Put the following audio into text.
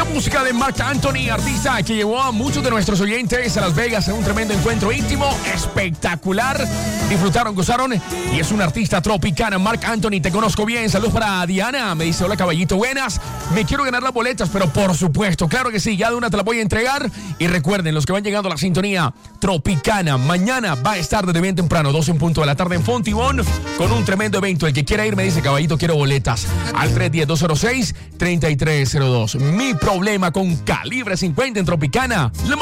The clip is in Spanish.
música de Marc Anthony, artista que llevó a muchos de nuestros oyentes a Las Vegas en un tremendo encuentro íntimo, espectacular. Disfrutaron, gozaron y es un artista tropicana. Marc Anthony, te conozco bien. Saludos para Diana. Me dice, hola caballito, buenas. Me quiero ganar las boletas, pero por supuesto, claro que sí, ya de una te la voy a entregar. Y recuerden, los que van llegando a la sintonía tropicana, mañana va a estar desde bien temprano, 12 en punto de la tarde en Fontibón, con un tremendo evento. El que quiera ir me dice, caballito, quiero boletas. Al 310-206-3302. Mi problema con Calibre 50 en Tropicana.